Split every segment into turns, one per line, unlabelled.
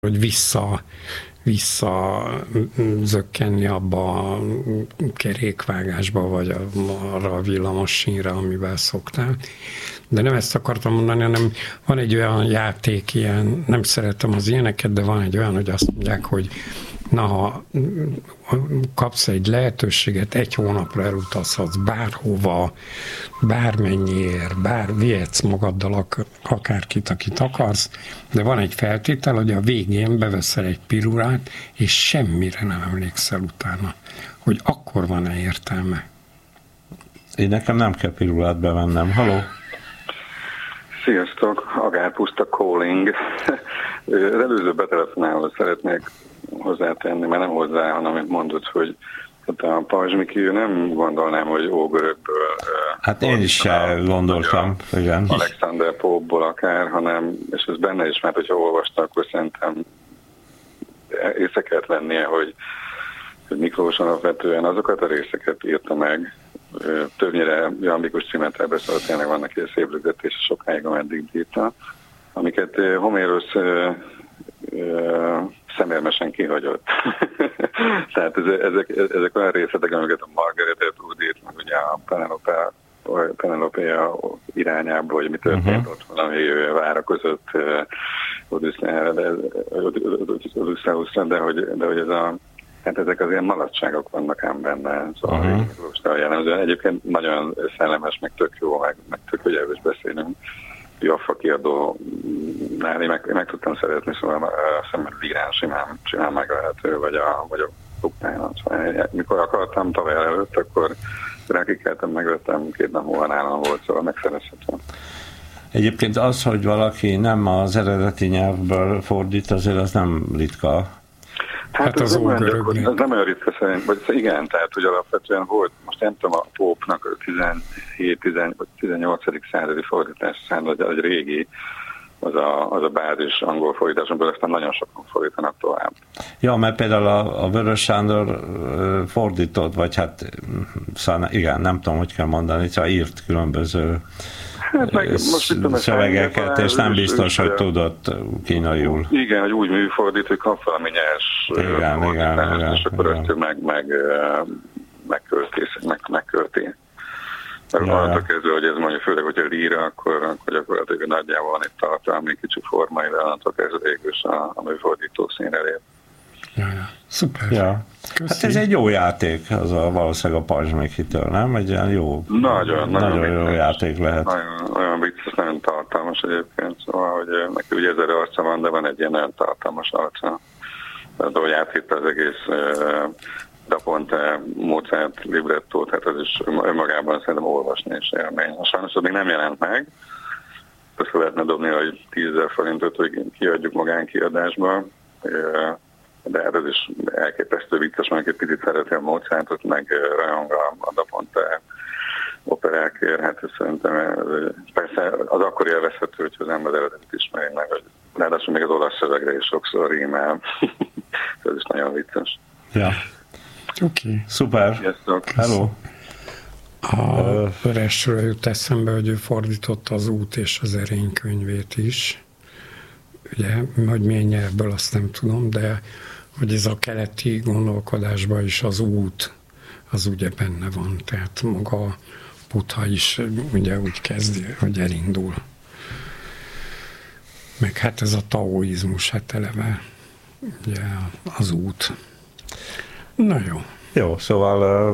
hogy vissza zökkenni abba a kerékvágásba, vagy arra a villamos sínre, amivel szoktál. De nem ezt akartam mondani, hanem van egy olyan játék, ilyen, nem szeretem az ilyeneket, de van egy olyan, hogy azt mondják, hogy na, ha kapsz egy lehetőséget, 1 hónapra elutazhatsz bárhova, bármennyiért, vihetsz magaddal akárkit, akit akarsz, de van egy feltétel, hogy a végén beveszel egy pirulát, és semmire nem emlékszel utána, hogy akkor van-e értelme.
Én nekem nem kell pirulát bevennem. Haló?
Sziasztok, Agárpuszta calling. Az előző betelefonálót szeretnék hozzátenni, mert nem hozzá, hanem amit mondod, hogy hát a Pajzsmiki, nem gondolnám, hogy ógörökből. Hát
én is gondoltam, igen.
Alexander Pope-ból akár, hanem, és ez benne is, mert hogyha olvasta, akkor szerintem észre kellett lennie, hogy Miklós alapvetően azokat a részeket írta meg, többnyire jambikus címetelbe, szóval tényleg vannak ilyen szép rögzítés sokáig, ameddig bírta, amiket Homérosz szemérmesen kihagyott. Tehát ezek olyan részletek, amiket a Margaret Atwood, meg ugye a Penelope irányából, hogy mi történt ott valami várakozott Odysseusra, de hogy ez a hát ezek az ilyen maradságok vannak ám benne, szóval jellemzően. Egyébként nagyon szellemes, meg tök jó, meg tök jó is beszélünk. Jaffa kiadónál én meg tudtam szeretni, szóval szemben Lírán simán meglehető, vagy a Buknál. Szóval, mikor akartam tavaly előtt, akkor rákikeltem, megvettem, 2 nap múlva nálam volt, szóval megszerezhetem.
Egyébként az, hogy valaki nem az eredeti nyelvből fordít, azért az nem ritka.
Hát az nem olyan ritka szerint, vagy igen, tehát hogy alapvetően volt, most nem tudom, a Pópnak 17-18. századi fordítás szándra, egy régi, az a bázis angol fordításomból, aztán nagyon sokan fordítanak tovább.
Ja, mert például a Vörös Sándor fordított, vagy hát igen, nem tudom, hogy kell mondani, csak írt különböző szövegeket, és nem biztos, hogy tudott kínaiul.
Igen, hogy úgy műfordít, hogy kap valami nyers
igen,
és akkor ezt megkölti. Mert arra kezdve, hogy ez mondjuk főleg, hogyha líra, akkor gyakorlatilag nagyjából van egy tartalmi kicsi forma, de annak kezdve végül a műfordító színre lép.
Ja. Szuper.
Ja. Hát ez egy jó játék, az valószínűleg a Pajzsmikitől, nem? Egy ilyen jó, nagyon jó játék lehet.
Olyan vicces, nagyon tartalmas egyébként, szóval, hogy neki ugye 1000 arca van, de van egy ilyen nagyon tartalmas arca. Tehát ahogy áthitte az egész Da Ponte Mozart libretto, tehát ez is önmagában szerintem olvasni is élmény. Sajnos az még nem jelent meg, azt lehetne dobni, hogy 10 000 forintot, hogy kiadjuk magánkiadásba, de ez is elképesztő vicces, mert egy picit szereti a Mozartot, meg rajong a Da Ponte operákért, hát ez szerintem persze az akkor élvezhető, hogyha az ember eredetit ismeri meg, hogy ráadásul még az olasz szövegre is sokszor rímel. Ez is nagyon vicces.
Ja.
Oké.
Szuper.
Sziasztok.
Hello.
A Vöresről jut eszembe, hogy ő fordította az Út és az Erény könyvét is. Ugye, hogy milyen nyelvből, azt nem tudom, de hogy ez a keleti gondolkodásban is az út, az ugye benne van. Tehát maga a Buddha is ugye úgy kezdi, hogy elindul. Meg hát ez a taoizmus, hát eleve ugye az út. Na jó.
Jó, szóval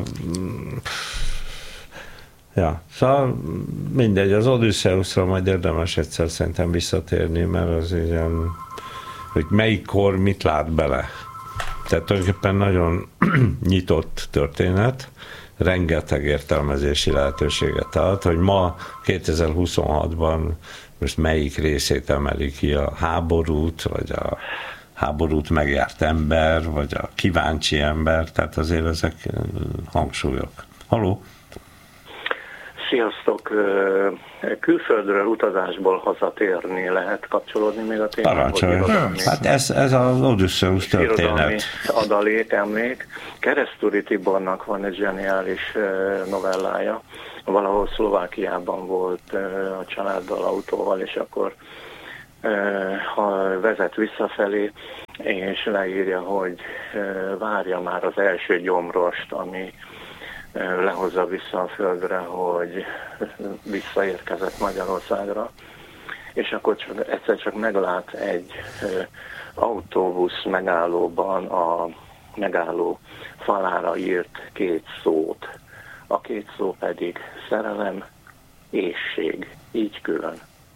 szóval mindegy, az Odysseusra majd érdemes egyszer szerintem visszatérni, mert az ilyen, hogy melyik kor mit lát bele. Tehát tulajdonképpen nagyon nyitott történet, rengeteg értelmezési lehetőséget ad, hogy ma 2026-ban most melyik részét emeli ki, a háborút, vagy a háborút megjárt ember, vagy a kíváncsi ember, tehát azért ezek hangsúlyok. Haló?
Sziasztok! Külföldről utazásból hazatérni lehet kapcsolódni még a témához?
Hát ez az Odysseus történet.
Adalék, emlék. Keresztúri Tibornak van egy zseniális novellája. Valahol Szlovákiában volt a családdal, autóval, és akkor ha vezet visszafelé, és leírja, hogy várja már az első gyomrost, ami lehozza vissza a földre, hogy visszaérkezett Magyarországra, és akkor egyszer csak meglát egy autóbusz megállóban a megálló falára írt 2 szót. A 2 szó pedig szerelem, éhség, így külön.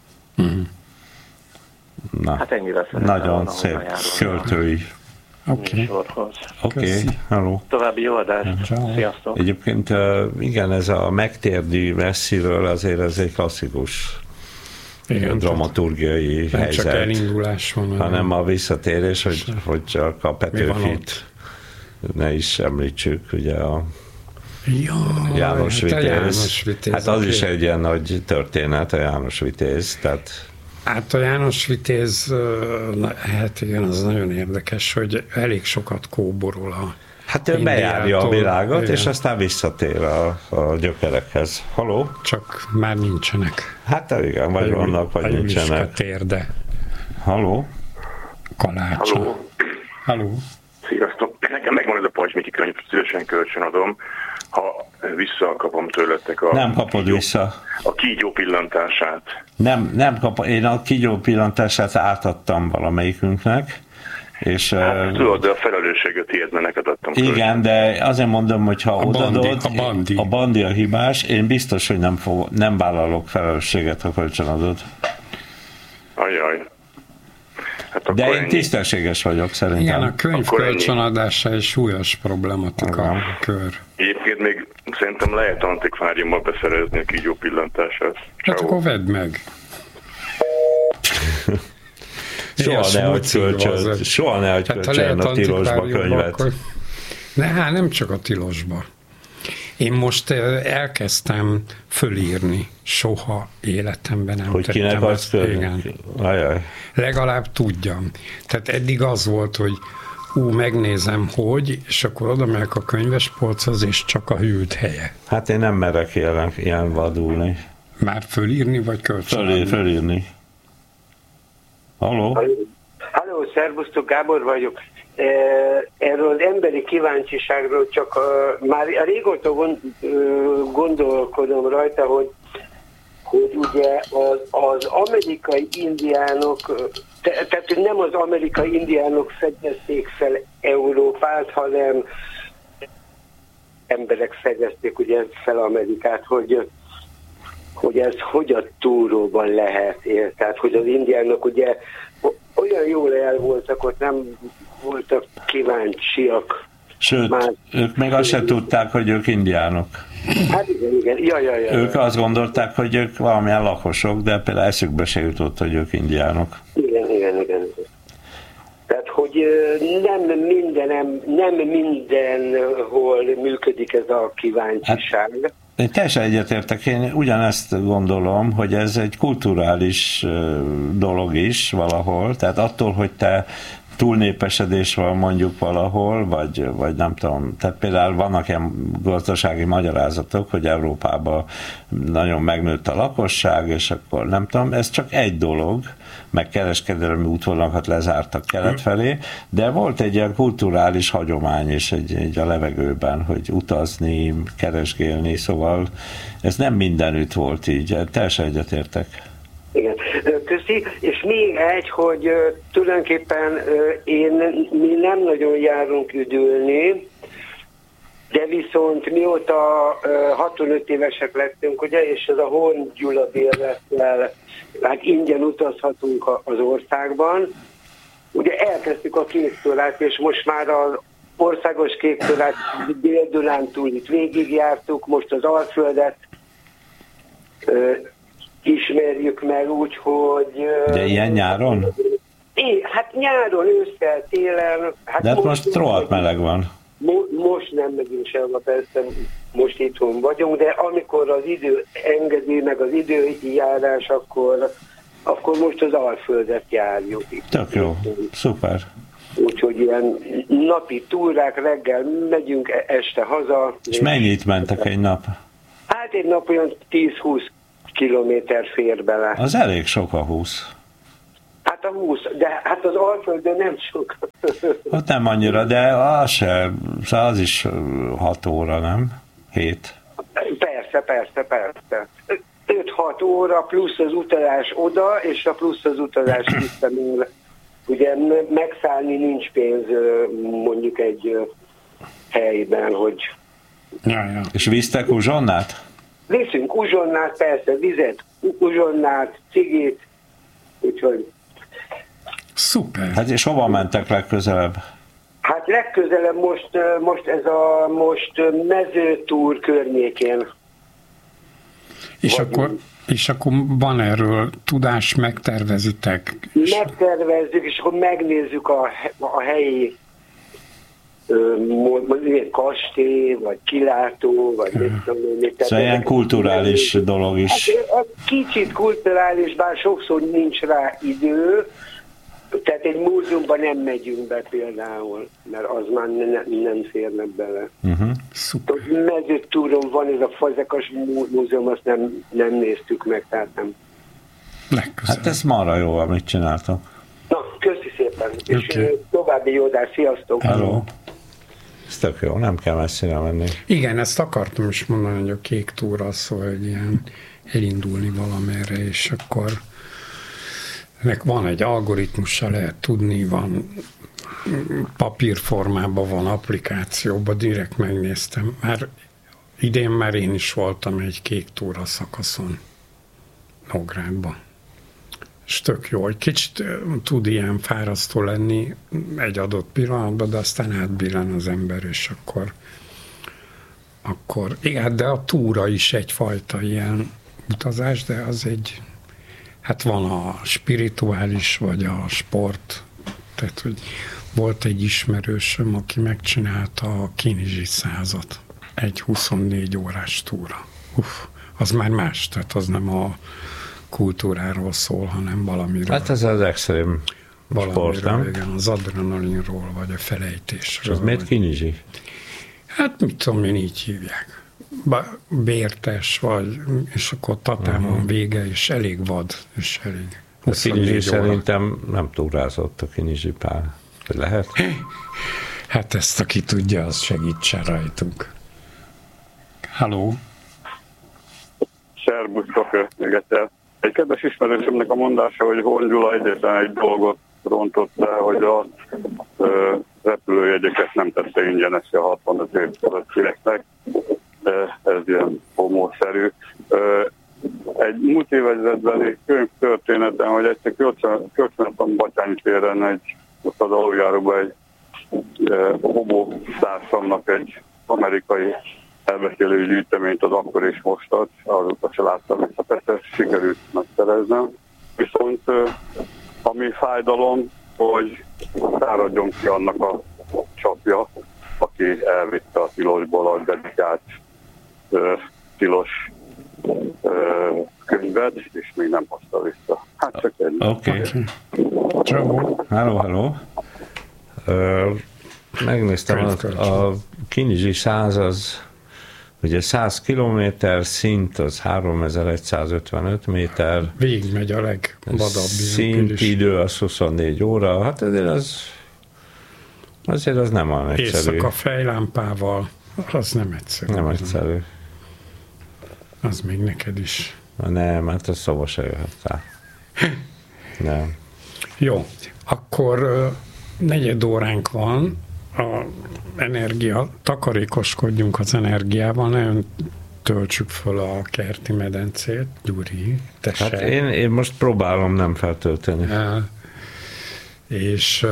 Na,
hát ennyire
nagyon szép költői.
Oké.
Oké, halló.
További jó adást. Sziasztok.
Egyébként igen, ez a megtérni messziről azért ez egy klasszikus dramaturgiai
nem
helyzet.
csak elindulás van,
hanem a visszatérés, hogy csak a Petőfit ne is említsük, ugye a János Vitéz. Hát az is egy ilyen nagy történet, a János Vitéz, tehát
hát a János Vitéz, hát igen, az nagyon érdekes, hogy elég sokat kóborol a
hát ő bejárja a világot,
igen.
És aztán visszatér a gyökerekhez. Haló?
Csak már nincsenek.
Hát igen, vagy vannak, vagy nincsenek.
A térde.
Haló?
Kalácsa.
Haló.
Haló.
Sziasztok. Nekem megvan ez a Pajzs könyv, szívesen kölcsönadom, ha visszakapom tőletek
nem kapod vissza.
A kígyó pillantását.
Nem kapom. Én a kígyó pillantását átadtam valamelyikünknek. És,
tudod, de a felelősséget tiéd, mert neked adtam.
Igen,
kölcsön.
De azért mondom, hogy ha odadod, a bandi a hibás, én biztos, hogy nem vállalok felelősséget, ha kölcsönadod.
Ajaj. Hát
de én tisztességes vagyok szerintem.
Igen, a könyv kölcsönadása egy súlyos problematika kör.
Egyébként még szerintem lehet antikváriummal beszerezni a kígyó pillantását.
Hát akkor vedd meg.
Soha ne hagyj kölcsön a tilosba könyvet.
Akkor... nem csak a tilosba. Én most elkezdtem fölírni, soha életemben nem
hogy
tettem.
Hogy kinek adsz
Igen. Legalább tudjam. Tehát eddig az volt, hogy megnézem, hogy, és akkor oda megyek a könyvespolchoz, és csak a hűlt helye.
Hát én nem merek ilyen vadulni.
Már fölírni, vagy kölcsön?
Fölírni. Halló?
Halló, szervusztok, Gábor vagyok. Erről az emberi kíváncsiságról csak már régóta gondolkodom rajta, hogy ugye az amerikai indiánok, tehát nem az amerikai indiánok fedezték fel Európát, hanem emberek fedezték ugye fel Amerikát, hogy ez hogy a túróban lehet, tehát hogy az indiánok ugye olyan jól el voltak, ott nem voltak kíváncsiak.
Sőt, ők még azt se tudták, hogy ők indiánok.
Hát igen. Ja.
Ők azt gondolták, hogy ők valamilyen lakosok, de például eszükbe se jutott, hogy ők indiánok.
Igen. Tehát, hogy nem mindenhol működik ez a kíváncsiság.
Hát, én teljesen egyetértek, én ugyanezt gondolom, hogy ez egy kulturális dolog is valahol, tehát attól, hogy te túlnépesedés van mondjuk valahol, vagy nem tudom, tehát például vannak ilyen gazdasági magyarázatok, hogy Európában nagyon megnőtt a lakosság, és akkor nem tudom, ez csak egy dolog, meg kereskedelmi útvonalakat lezártak kelet felé, de volt egy ilyen kulturális hagyomány is egy a levegőben, hogy utazni, keresgélni, szóval ez nem mindenütt volt így, teljesen egyetértek.
Igen, köszi, és még egy, hogy tulajdonképpen mi nem nagyon járunk üdülni, de viszont mióta 65 évesek lettünk, ugye, és ez a Horn Gyula bérlettel, hát ingyen utazhatunk az országban, ugye elkezdtük a kéktörát, és most már az országos kéktörát Dél-Dunántúl itt végigjártuk, most az Alföldet ismerjük meg úgy, hogy...
De ilyen nyáron?
Hát nyáron, ősszel, télen...
Hát de hát most rohadt meleg van.
Most nem megyünk sehova, persze most itthon vagyunk, de amikor az idő engedi, meg az időjárás, akkor most az Alföldet járjuk.
Tök jó, szuper.
Úgyhogy ilyen napi túrák, reggel megyünk, este haza.
És mennyit mentek egy nap?
Hát egy nap olyan 10-20 kilométer fér bele.
Az elég sok a 20.
Hát a 20, de hát az Alföldön nem sok.
Hát nem annyira, de az is 6 óra, nem? 7.
Persze. 5-6 óra plusz az utazás oda, és a plusz az utazás vissza. Ugye megszállni nincs pénz mondjuk egy helyben, hogy...
Ja.
És visztek uzsonnát?
Viszünk uzsonnát, persze, vizet, uzsonnát, cigit, úgyhogy...
Szuper.
Hát és hova mentek legközelebb?
Hát legközelebb most ez a mezőtúr környékén.
És akkor van erről tudás, megtervezitek?
Megtervezzük, és akkor megnézzük a helyi kastély, vagy kilátó, vagy mit tudom én.
Szóval ilyen kulturális dolog is.
Hát, kicsit kulturális, bár sokszor nincs rá idő, tehát egy múzeumban nem megyünk be például, mert az már nem férnek bele.
Szuper.
Mezőtúron van ez a Fazekas múzeum, azt nem néztük meg, tehát nem.
Hát ez marha jó, amit csináltak.
Na, köszi szépen, és további jó adást, sziasztok!
Hello. Ez tök jó, nem kell messzire menni.
Igen, ezt akartam is mondani, hogy a kék túra szól, hogy ilyen elindulni valamerre, és akkor ennek van egy algoritmusa, lehet tudni, van papírformában, van applikációban, direkt megnéztem. Idén már én is voltam egy kék túra szakaszon Nógrádban. És tök jó, hogy kicsit tud ilyen fárasztó lenni egy adott pillanatban, de aztán átbillen az ember, és akkor igen, de a túra is egyfajta ilyen utazás, de az egy, hát van a spirituális, vagy a sport, tehát hogy volt egy ismerősöm, aki megcsinálta a Kinizsi 100-at, egy 24 órás túra. Az már más, tehát az nem a kultúráról szól, hanem valamiről.
Hát ez az extrém sport, nem?
Igen, az adrenalinról, vagy a felejtésről.
És az miért Kinizsi?
Hát mit tudom én, így hívják. Vértes vagy, és akkor Tatában vége, és elég vad, és elég.
A Kinizsi szerintem nem túrázott a Kinizsi Pál. Lehet?
Hát ezt, aki tudja, az segítsen rajtunk. Halló?
Szerbusztok, még egyszer. Egy kedves ismerősömnek a mondása, hogy Horn Gyula egyetlen egy dolgot rontott el, hogy a repülőjegyeket nem tette ingyenes a 65 év fölöttieknek. Ez ilyen homószerű. Egy múlt évezredbeli könyvtörténeten, hogy egyszer kölcsönöttem Batyányi téren ott az aluljáróban egy homo társamnak egy amerikai elbeszélő gyűjteményt az akkor és mostat, azóta se láttam, és persze sikerült megszereznem. Viszont ami fájdalom, hogy száradjon ki annak a csapja, aki elvitte a tilosból a dedikált tilos könyvet, és még nem hozta vissza. Hát csak egy.
Oké. Hello. Megnéztem, a Kinizsi 100 az ugye 100 kilométer, szint az 3155 méter.
Végigmegy a legvadabb.
Szint idő az 24 óra, hát azért az nem olyan egyszerű.
Éjszaka fejlámpával, az nem egyszerű.
Nem egyszerű.
Az még neked is.
Nem, hát ez szóval se jöhet. Nem.
Jó, akkor 4 óránk van, takarékoskodjunk az energiával, nagyon töltsük föl a kerti medencét, Gyuri, tessék.
Hát én most próbálom nem feltölteni.
És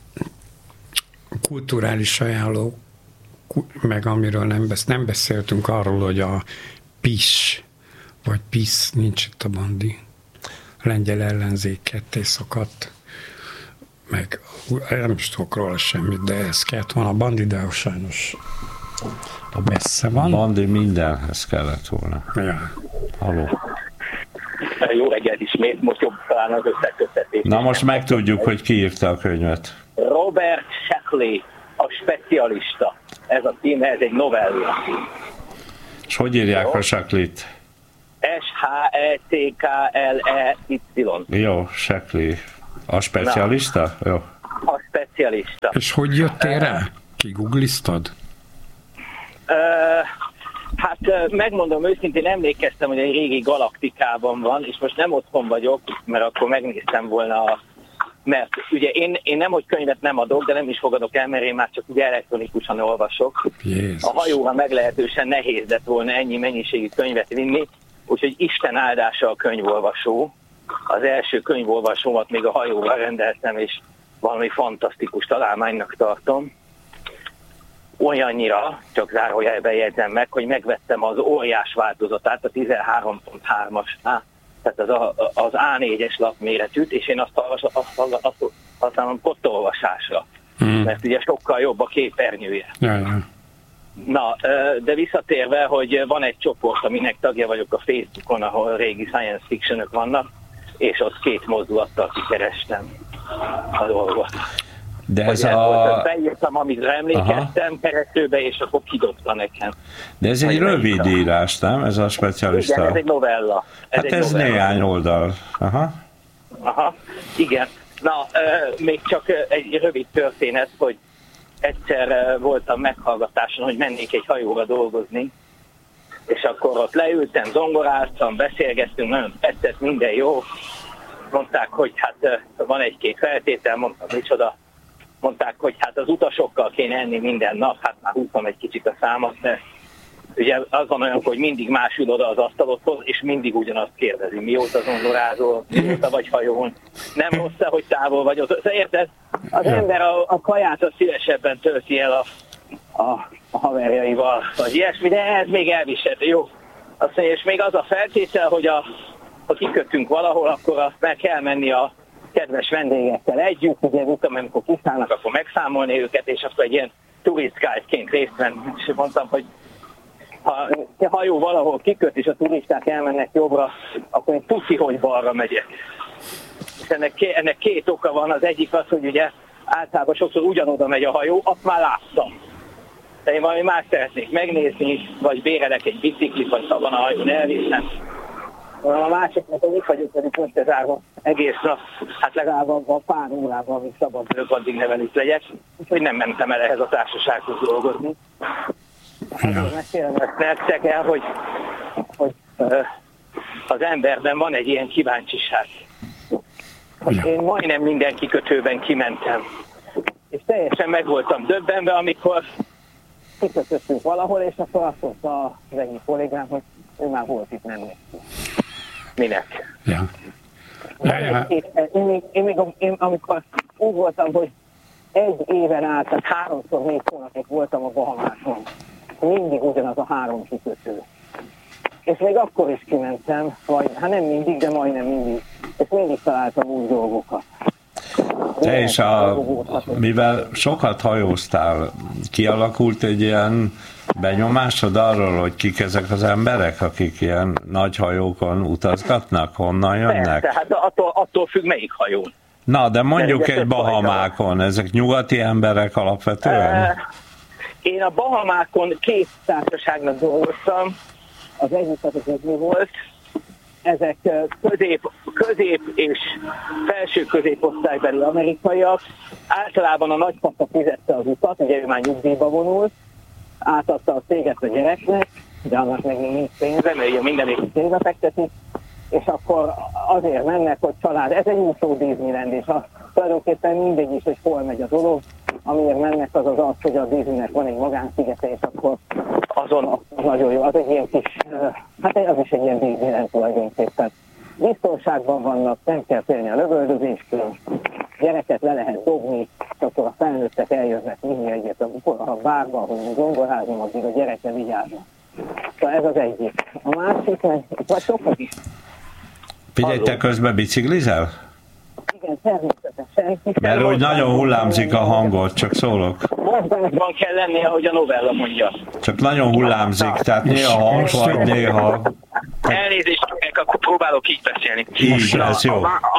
kulturális ajánló, meg amiről nem beszéltünk arról, hogy a PIS, vagy PIS, nincs itt a Bandi, a lengyel ellenzék ketté szakadt, meg nem is tudok róla semmit, de ez kellett volna a Bandi, de sajnos a messze van.
Bandi mindenhez kellett volna.
Ja.
Halló.
Jó reggelt ismét, most jobb talán az összeköttetés.
Na most megtudjuk, hogy ki írta a könyvet.
Robert Shackley, a specialista. Ez a címe, ez egy novella.
És hogy írják a Shackley-t?
S-H-E-C-K-L-E-Y.
Jó, Shackley. A specialista? Jó.
A specialista.
És hogy jöttél rá? Kigugliztad?
Hát megmondom őszintén, emlékeztem, hogy egy régi galaktikában van, és most nem otthon vagyok, mert akkor megnéztem volna, mert ugye én nem, hogy könyvet nem adok, de nem is fogadok el, mert én már csak ugye elektronikusan olvasok.
Jézus.
A hajóra meglehetősen nehéz lett volna ennyi mennyiségű könyvet vinni, úgyhogy Isten áldása a könyvolvasó. Az első könyvolvasómat még a hajóra rendeltem, és valami fantasztikus találmánynak tartom. Olyannyira, csak zárójelben jegyzem meg, hogy megvettem az óriás változatát, a 13.3-as, tehát az A4-es lapméretűt, és én azt használom kottolvasásra, mert ugye sokkal jobb a képernyője.
Ja.
Na, de visszatérve, hogy van egy csoport, aminek tagja vagyok a Facebookon, ahol régi science fictionök vannak, és ott 2 mozdulattal kikerestem a dolgot.
De ez
beírtam, amire emlékeztem, keresőbe, és akkor kidobta nekem.
De ez egy rövid írás, nem? Ez a specialista.
Igen, ez egy novella.
Ez néhány oldal.
Aha, igen. Na, még csak egy rövid történet, hogy egyszer voltam meghallgatáson, hogy mennék egy hajóra dolgozni, és akkor ott leültem, zongoráztam, beszélgettünk, nagyon tetszett, minden jó. Mondták, hogy hát van 1-2 feltétel, mondtam, micsoda. Mondták, hogy hát az utasokkal kéne enni minden nap, hát már húztam egy kicsit a számot, de ugye az van olyan, hogy mindig más ül oda az asztalodhoz, és mindig ugyanazt kérdezi, mióta zongorázol, mióta vagy hajón, nem rossz, hogy távol vagy ott. Érted? Az ember a kaját az szívesebben tölti el a haverjaival, vagy ilyesmi, de ez még elviselhető, jó. Azt mondja, és még az a feltétel, hogy ha kikötünk valahol, akkor meg kell menni a kedves vendégekkel együtt, ugye utána, amikor kiszállnak, akkor megszámolni őket, és akkor egy ilyen turistguide-ként részt venni. És mondtam, hogy ha a hajó valahol kiköt, és a turisták elmennek jobbra, akkor én tuti, hogy balra megyek. És ennek 2 oka van, az egyik az, hogy ugye általában sokszor ugyanoda megy a hajó, azt már láttam. De én valami más szeretnék megnézni, vagy bérelek egy biciklit, vagy szabad a hajón elviszem. A másiknak, hogy itt vagyok, pedig most ez árva egész nap, hát legalább a pár órában, amíg szabad vagyok, addig nevelük legyek, úgyhogy nem mentem el ehhez a társasághoz dolgozni. Azért mesélem ezt nektek el, hogy az emberben van egy ilyen kíváncsiság. Én majdnem minden kikötőben kimentem, és teljesen meg voltam döbbenve, amikor kikötöttünk valahol, és akkor azt mondta az egyik kollégám, hogy ő már volt itt, nem néztünk. Minek?
Ja.
Én amikor úgy voltam, hogy 1 éven át, tehát 3-4 hónapig voltam a Bahamákon. Mindig ugyanaz a 3 kikötő. És még akkor is kimentem, vagy hát nem mindig, de majdnem mindig. És mindig találtam új dolgokat.
Te is mivel sokat hajóztál, kialakult egy ilyen benyomásod arról, hogy kik ezek az emberek, akik ilyen nagy hajókon utazgatnak? Honnan jönnek?
Persze, hát attól függ, melyik hajón.
Na, de mondjuk egy Bahamákon, ezek nyugati emberek alapvetően?
Én a Bahamákon 2 társaságnak dolgoztam, az egyik az mi volt, ezek közép és felső középosztálybeli amerikaiak, általában a nagypapa fizette az utat, ugye ő már nyugdíjba vonult, átadta a céget a gyereknek, de annak meg nincs pénze, mert ugye minden évben pénzbe fektetik, és akkor azért mennek, hogy család, ez egy úszó Disneyland, és tulajdonképpen mindegy is, hogy hol megy a dolog, amiért mennek az, hogy a Disneynek van egy magánszigete, és akkor azon az nagyon jó, az egy ilyen kis, hát az is egy ilyen Disneyland tulajdonképpen. Biztonságban vannak, nem kell félni a lövöldözéstől, gyereket le lehet dobni, akkor a felnőttek eljönnek vinni egyet a bárba, hogy zongorázom, addig a gyereke vigyáznak. Szóval ez az egyik. A másik, vagy sokat is.
Figyelj, te közben biciklizel?
Igen, természetesen.
Mert úgy nagyon hullámzik a hangod, csak szólok.
Mozgásban kell lennie, ahogy a novella mondja.
Csak nagyon hullámzik, tehát néha hang vagy, néha...
Elnézést, akkor próbálok így beszélni.
Így, ez jó.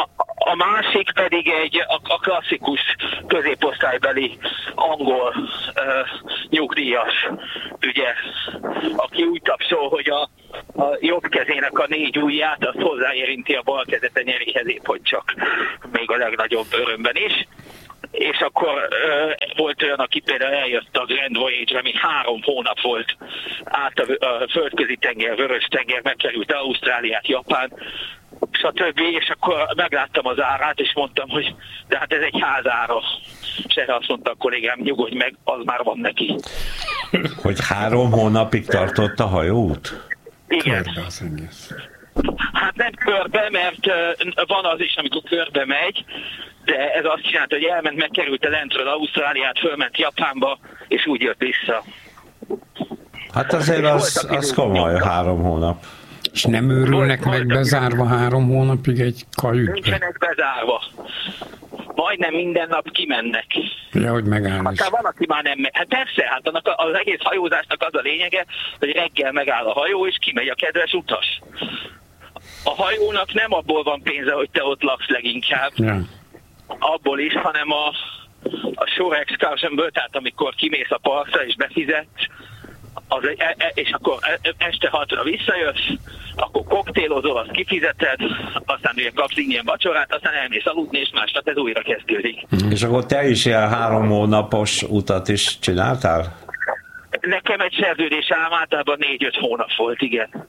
A másik pedig a klasszikus középosztálybeli angol nyugdíjas, ugye, aki úgy tapsol, hogy a jobb kezének a 4 ujját, azt hozzáérinti a bal kezet a nyeréhez, épp hogy csak még a legnagyobb örömben is. És akkor volt olyan, aki például eljött a Grand Voyage-re, ami 3 hónap volt át a földközi tenger, vörös tenger, megkerült Ausztráliát, Japán, stb. És akkor megláttam az árát, és mondtam, hogy de hát ez egy házára. És erre azt mondta a kollégám, nyugodj meg, az már van neki.
Hogy 3 hónapig tartott a hajóút?
Igen.
Körbe az egész.
Hát nem körbe, mert van az is, amikor körbe megy, de ez azt csinálta, hogy elment, megkerült a lentről Ausztráliát, fölment Japánba, és úgy jött vissza.
Hát azért az komoly, 3 hónap.
És nem őrülnek meg bezárva 3 hónapig egy kajütbe?
Nincsenek bezárva. Majdnem minden nap kimennek.
Ja, hogy megáll is.
Aztán van, aki már nem megy. Hát persze, hát annak az egész hajózásnak az a lényege, hogy reggel megáll a hajó, és kimegy a kedves utas. A hajónak nem abból van pénze, hogy te ott laksz leginkább.
Ja.
Abból is, hanem a shore excursionből, tehát amikor kimész a partra és befizetsz, és akkor este 6-ra visszajössz, akkor koktélozol, azt kifizeted, aztán ugye kapsz ingyen vacsorát, aztán elmész aludni, és másnap ez újra kezdődik.
És akkor te is ilyen 3 hónapos utat is csináltál?
Nekem egy szerződésem általában 4-5 hónap volt, igen.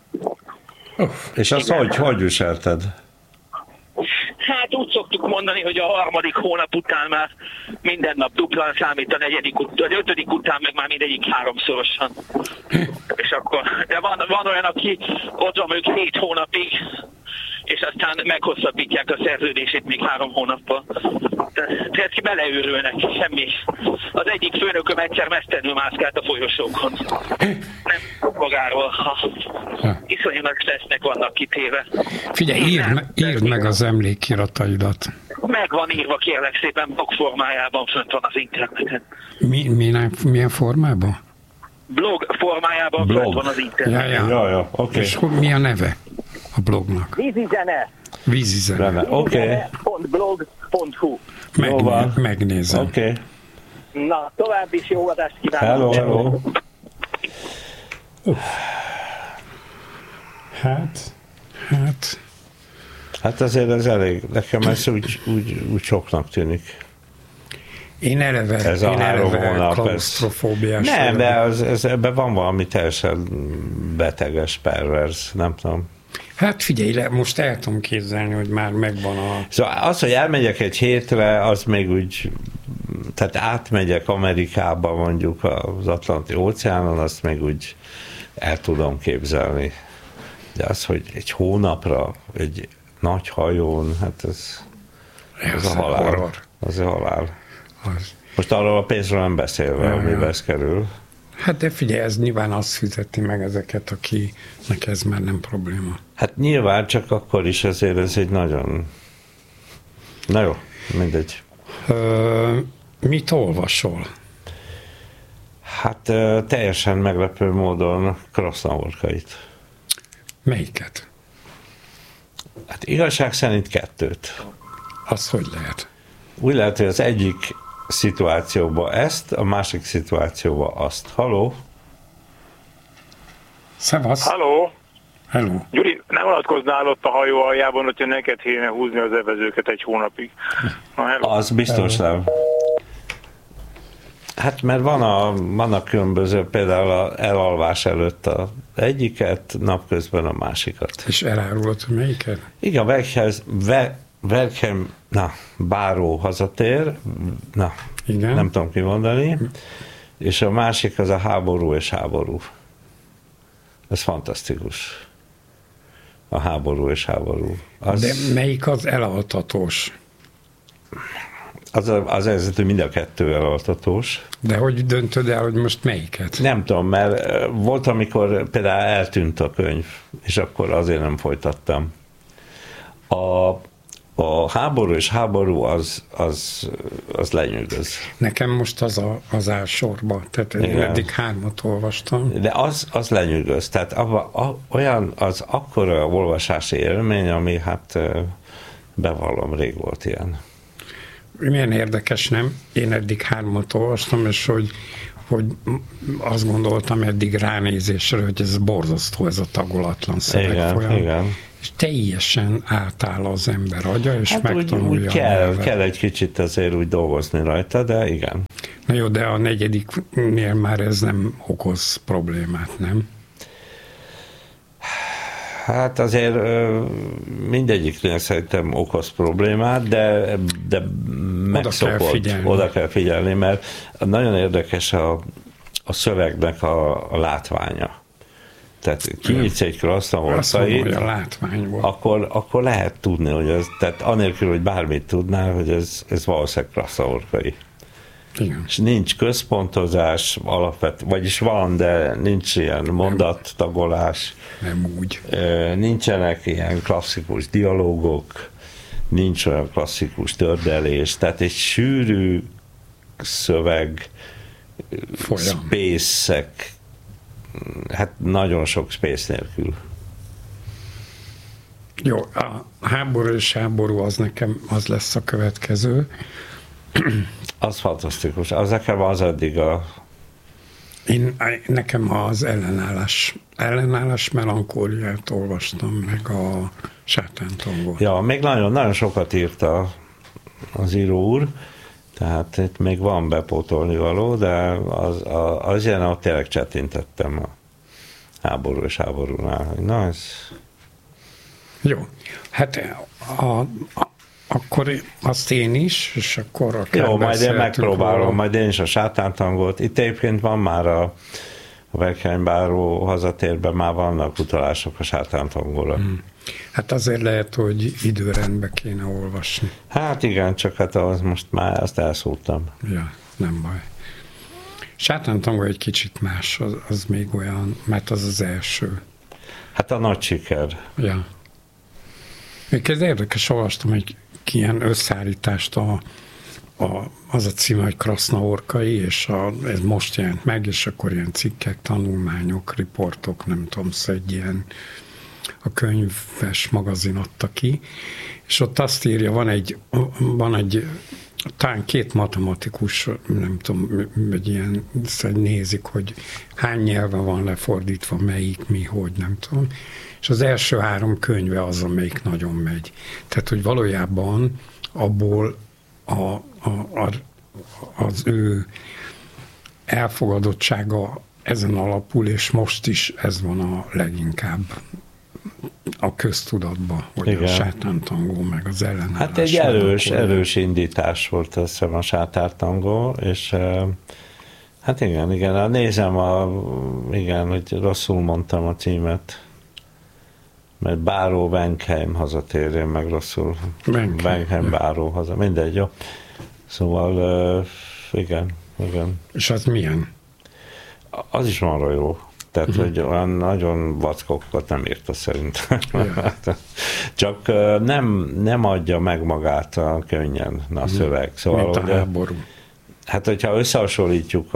És azt hogy viselted?
Hát úgy szoktuk mondani, hogy a 3. hónap után már minden nap duplán számít, a 5. után meg már mindegyik 3-szorosan. És akkor, de van olyan, aki ott van mondjuk 7 hónapig, és aztán meghosszabbítják a szerződését még 3 hónappal. Tehát ki beleőrülnek, semmi. Az egyik főnököm egyszer mesztelenül mászkált a folyosókon. Nem magáról, iszonyú nagy stressznek vannak kitéve.
Figyelj, írd meg az emlékirataidat.
Meg van írva, kérlek szépen, blog formájában fönt van az interneten.
Milyen formában?
Blog formájában fönt van az interneten.
Ja, oké.
És mi a neve a blognak?
Vízizene.
Vízizene.
Oké.
.blog.hu.
Megnézem.
Oké.
Na, további is jó adást kívánok.
Hello. Hát azért ez elég, nekem ez úgy soknak tűnik.
Én eleve klausztrofóbiás.
Nem, de ebben van valami teljesen beteges, perverz, nem tudom.
Hát figyelj, most el tudom képzelni, hogy már megvan a...
Szóval az, hogy elmegyek egy hétre, az még úgy, tehát átmegyek Amerikába mondjuk az Atlanti óceánon, azt még úgy el tudom képzelni. De az, hogy egy hónapra, egy nagy hajón, hát ez a halál.
Horror.
Az a halál.
Az.
Most arról a pénzről nem beszélve, amiben ez kerül.
Hát de figyelj, ez nyilván azt fizeti meg ezeket, akinek ez már nem probléma.
Hát nyilván, csak akkor is azért ez egy nagyon... Na jó, mindegy.
Mit olvasol?
Hát teljesen meglepő módon Krasznavorkait.
Melyiket?
Hát igazság szerint 2.
Az hogy lehet?
Úgy lehet, hogy az egyik szituációban ezt, a másik szituációban azt. Halló?
Szevasz!
Halló!
Hello!
Gyuri, nem vonatkoznál ott a hajó aljában, hogyha neked kéne húzni az evezőket egy hónapig?
Az biztos nem. Hát mert vannak különböző, például az elalvás előtt az egyiket, napközben a másikat.
És elárulod, hogy melyiket?
Igen, Werkheim, báró hazatér,
igen.
Nem tudom kimondani, és a másik az a háború és háború. Ez fantasztikus. A háború és háború.
De melyik az elaltatós?
Az hogy mind a 2 elaltatós.
De hogy döntöd el, hogy most melyiket?
Nem tudom, mert volt, amikor például eltűnt a könyv, és akkor azért nem folytattam. A háború és háború az lenyűgöz.
Nekem most az áll sorba, tehát eddig 3 olvastam.
De az lenyűgöz, tehát olyan az akkora olvasási élmény, ami hát bevallom, rég volt ilyen.
Milyen érdekes, nem? Én eddig 3-at olvastam, és hogy azt gondoltam eddig ránézésre, hogy ez borzasztó, ez a tagolatlan szövegfolyam.
Igen.
És teljesen átáll az ember agya, és
hát
megtanulja.
úgy kell egy kicsit azért úgy dolgozni rajta, de igen.
Na jó, de a 4-nél már ez nem okoz problémát, nem?
Hát azért mindegyiknél szerintem okoz problémát, de megszokott. Oda kell figyelni, mert nagyon érdekes a szövegnek a látványa. Tehát kinyitsz egy krasznaorkait, akkor lehet tudni, hogy ez, tehát anélkül, hogy bármit tudnál, hogy ez valószínűleg krasznaorkai.
Igen.
És nincs központozás vagyis van, de nincs ilyen mondattagolás.
Nem úgy.
Nincsenek ilyen klasszikus dialógok, nincs olyan klasszikus tördelés, tehát egy sűrű szöveg, space-ek, hát nagyon sok space nélkül.
Jó, a háború és háború az nekem az lesz a következő.
Az fantasztikus. Az nekem az eddig
nekem az ellenállás melankóliát olvastam, meg a sátántangot.
Ja, még nagyon sokat írta az író úr, tehát itt még van bepótolni való, de az ilyen, ahol tényleg csetintettem a háború és háborúnál. Na ez...
Jó, hát akkor azt én is, és akkor
jó, majd én megpróbálom, majd én is a sátántangot. Itt egyébként van már a Verkhelybáró hazatérben már vannak utalások a sátántangóra.
Hát azért lehet, hogy időrendbe kéne olvasni.
Hát igen, csak hát az most már azt elszúrtam.
Ja, nem baj. Sátántangó egy kicsit más, az még olyan, mert az első.
Hát a nagy siker.
Ja. Még ez érdekes, olvastam egy ilyen összeállítást, az a címe, hogy Krasznaorkai, és ez most jelent meg, és akkor ilyen cikkek, tanulmányok, riportok, nem tudom, egy ilyen a könyves magazin adta ki, és ott azt írja, van egy talán 2 matematikus, nem tudom, egy ilyen, nézik, hogy hány nyelven van lefordítva, melyik, mi, hogy, nem tudom. És az első 3 könyve az, amelyik nagyon megy. Tehát, hogy valójában abból az ő elfogadottsága ezen alapul, és most is ez van a leginkább a köztudatban, hogy igen. A sátántangó, meg az ellenállás.
Hát egy erős indítás volt, azt hiszem, a sátántangó, és hát igen, nézem, igen, hogy rosszul mondtam a címet, mert Báró Venkheim hazatérjen, meg rosszul. Venkheim Báró haza, mindegy, jó. Szóval, igen.
És az milyen?
Az is marha jó. Tehát, hogy olyan nagyon vackokat nem írta szerintem. Csak nem adja meg magát könnyen a szöveg. Szóval,
mint a háború.
Hát, hogyha összehasonlítjuk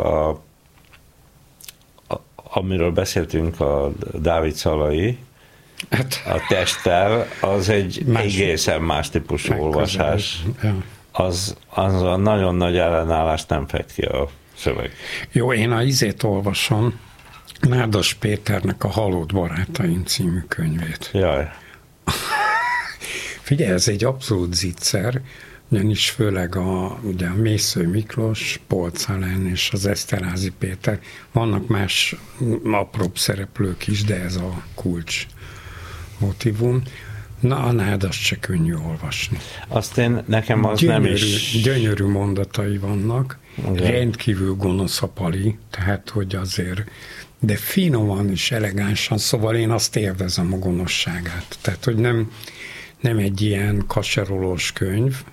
amiről beszéltünk, a Dávid Szalai, a Testtel, az egy egészen más típusú olvasás. Az a nagyon nagy ellenállást nem fejt ki a szöveg.
Jó, én a izét olvasom, Nádas Péternek a Halott barátaim című könyvét.
Jaj.
Figyelj, ez egy abszolút zicser, ugyanis főleg ugye a Mésző Miklós, Polcalen és az Eszterházy Péter, vannak más apróbb szereplők is, de ez a kulcs motivum. Na, a Nádas se könnyű olvasni.
Nekem az gyönyörű, nem is...
Gyönyörű mondatai vannak, rendkívül gonosz a pali, tehát hogy azért, de finoman és elegánsan, szóval én azt élvezem a gonoszságát. Tehát, hogy nem egy ilyen kaserolós könyv,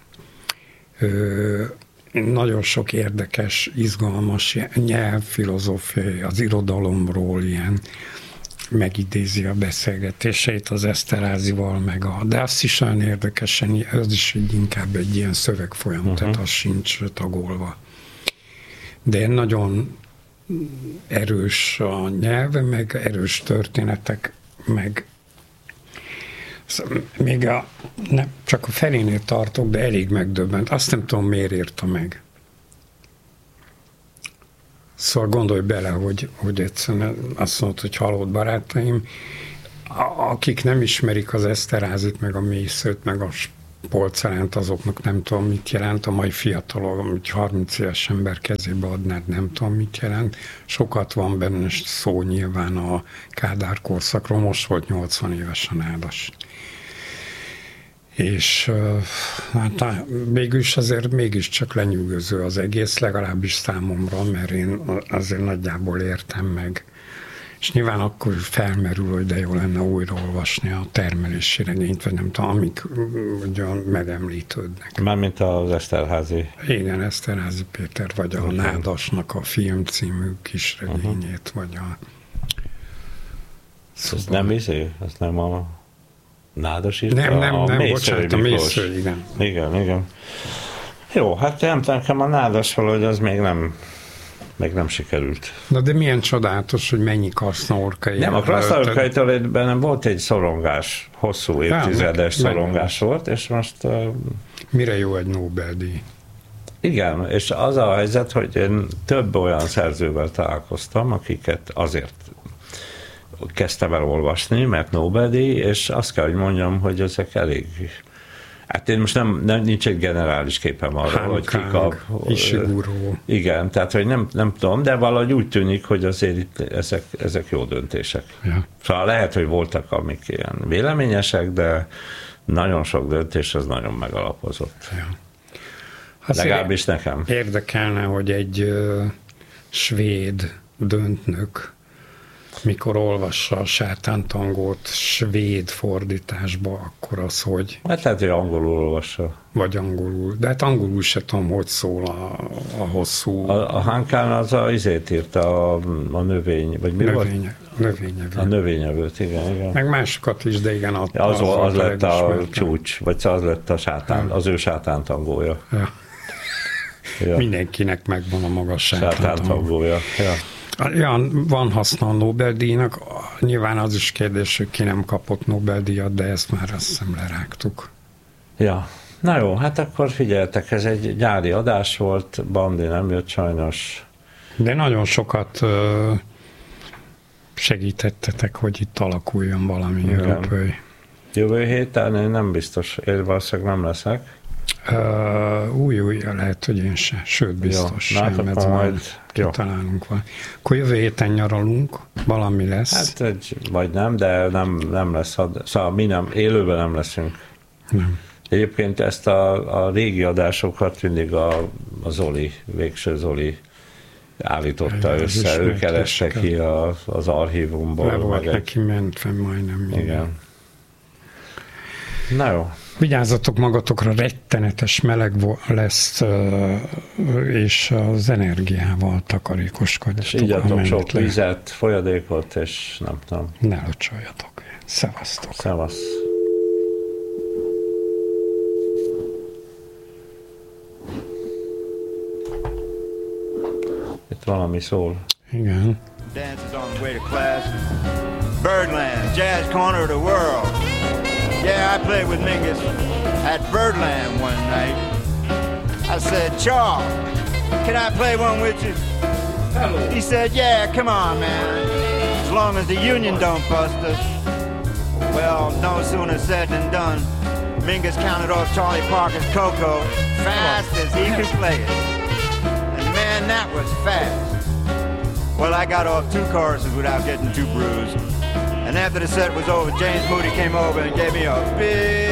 nagyon sok érdekes, izgalmas nyelvfilozófiai, az irodalomról ilyen megidézi a beszélgetéseit az Eszterházival, de azt is olyan érdekesen, az is inkább egy ilyen szövegfolyam, tehát az sincs tagolva. De nagyon erős a nyelve, meg erős történetek, meg Még csak a felénél tartok, de elég megdöbbent. Azt nem tudom, miért írta meg. Szóval gondolj bele, hogy egyszerűen azt mondod, hogy halott barátaim, akik nem ismerik az Eszterházit, meg a Mészőt, meg a Polceránt, azoknak nem tudom, mit jelent. A mai fiatalok, hogy 30 éves ember kezébe adnád, nem tudom, mit jelent. Sokat van benne szó nyilván a Kádár korszakról, most volt 80 éves a Nádas. És hát mégis azért mégiscsak lenyűgöző az egész, legalábbis számomra, mert én azért nagyjából értem meg. És nyilván akkor felmerül, hogy de jó lenne újraolvasni a termelési regényt, vagy nem tudom, amik ugyan megemlítődnek.
Mármint az Eszterházi.
Igen, Eszterházi Péter, vagy a Nádasnak a film című kisregényét, vagy a...
Szóval... Ez nem ez nem a Nádas írta?
Nem, bocsánat, a Mésző, igen.
Igen. Jó, hát nem nekem a Nádas valahogy az még nem sikerült.
Na de milyen csodálatos, hogy mennyi Kraszna-Orkai.
Nem, a Kraszna-Orkaitól bennem volt egy szorongás, hosszú évtizedes szorongás volt, és most...
Mire jó egy Nobel-díj?
Igen, és az a helyzet, hogy én több olyan szerzővel találkoztam, akiket azért kezdtem el olvasni, mert Nobel-díj, és azt kell, hogy mondjam, hogy ezek elég... Hát én most nincs egy generális képem arról, hogy ki kap. Igen, tehát hogy nem tudom, de valahogy úgy tűnik, hogy azért ezek jó döntések.
Ja.
Szóval lehet, hogy voltak amik ilyen véleményesek, de nagyon sok döntés az nagyon megalapozott.
Ja.
Legalábbis nekem.
Érdekelne, hogy egy svéd döntnök mikor olvassa a sátántangót svéd fordításba, akkor az, hogy...
Hát lehet, hogy angolul olvassa.
Vagy angolul. De hát angolul se tudom, hogy szól a hosszú...
A Hankán az izét írta a növény, vagy mi volt?
Növényevő.
A növényevőt, igen.
Meg másokat is, de igen.
Az lett a csúcs, vagy az lett az ő sátántangója.
Ja. Ja. Mindenkinek megvan a maga
sátántangója. Ja.
Ja, van haszna a Nobel-díjnak. Nyilván az is kérdés, hogy ki nem kapott Nobel-díjat, de ezt már azt hiszem lerágtuk.
Ja, na jó, hát akkor figyeljetek, ez egy nyári adás volt, Bandi nem jött sajnos.
De nagyon sokat segítettetek, hogy itt alakuljon valami Öröpöly.
Jövő héten én nem biztos, én valószínűleg nem leszek.
Új, lehet, hogy én se. Sőt, biztos sem.
Majd
kitalálunk valamit. Akkor jövő héten nyaralunk, valami lesz.
Hát, vagy nem, de nem lesz. Szóval mi nem, élőben nem leszünk.
Nem.
Egyébként ezt a régi adásokat mindig a Zoli, végső Zoli állította össze. Ő kereste ki az archívumból.
Le volt neki mentve majdnem minden.
Igen. Na jó.
Vigyázzatok magatokra, rettenetes meleg lesz, és az energiával takarékoskodjatok.
És igyatok sok vizet, folyadékot, és nem tudom.
Ne locsoljatok. Szevasztok.
Szevasz. Itt valami szól.
Igen.
Dances on the way to class. Birdland, jazz corner of the world. Yeah, I played with Mingus at Birdland one night. I said, Charles, can I play one with you? Hello. He said, yeah, come on, man. As long as the union don't bust us. Well, no sooner said than done. Mingus counted off Charlie Parker's Coco fast as he could play it. And man, that was fast. Well, I got off 2 choruses without getting too bruised. And after the set was over, James Moody came over and gave me a big